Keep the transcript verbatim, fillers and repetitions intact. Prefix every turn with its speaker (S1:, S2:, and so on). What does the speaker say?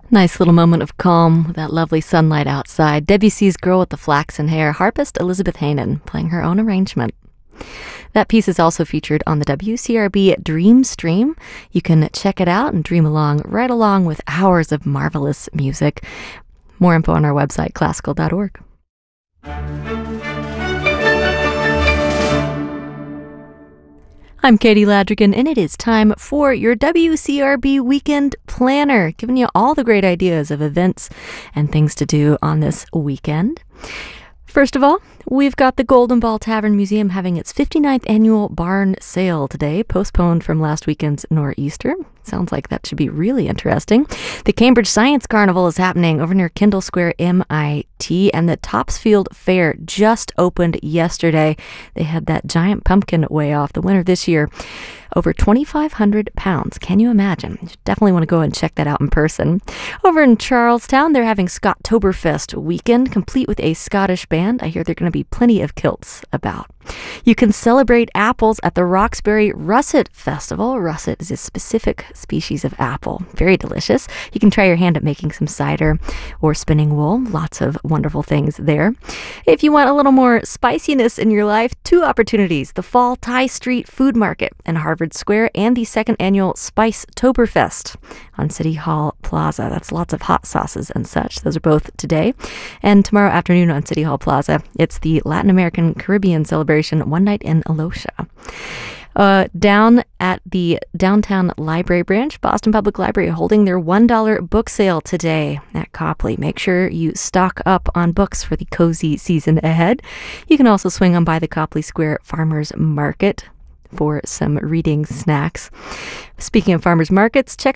S1: Nice little moment of calm with that lovely sunlight outside. Debussy's Girl with the Flaxen Hair, harpist Elizabeth Heynen playing her own arrangement. That piece is also featured on the W C R B Dream Stream. You can check it out and dream along right along with hours of marvelous music. More info on our website, classical dot org. I'm Katie Ladrigan, and it is time for your W C R B Weekend Planner, giving you all the great ideas of events and things to do on this weekend. First of all, we've got the Golden Ball Tavern Museum having its fifty-ninth annual barn sale today, postponed from last weekend's nor'easter. Sounds like that should be really interesting. The Cambridge Science Carnival is happening over near Kendall Square, M I T, and the Topsfield Fair just opened yesterday. They had that giant pumpkin weigh off. The winner this year, over twenty-five hundred pounds. Can you imagine? You definitely want to go and check that out in person. Over in Charlestown, they're having Scottoberfest weekend, complete with a Scottish band. I hear there are going to be plenty of kilts about. You can celebrate apples at the Roxbury Russet Festival. Russet is a specific species of apple. Very delicious. You can try your hand at making some cider or spinning wool. Lots of wonderful things there. If you want a little more spiciness in your life, two opportunities. The Fall Thai Street Food Market in Harvard Square and the second annual Spice-Toberfest on City Hall Plaza. That's lots of hot sauces and such. Those are both today. And tomorrow afternoon on City Hall Plaza, it's the Latin American Caribbean celebration, One Night in Alosha. Uh, down at the downtown library branch, Boston Public Library holding their one dollar book sale today at Copley. Make sure you stock up on books for the cozy season ahead. You can also swing on by the Copley Square Farmers Market for some reading snacks. Speaking of farmers markets, check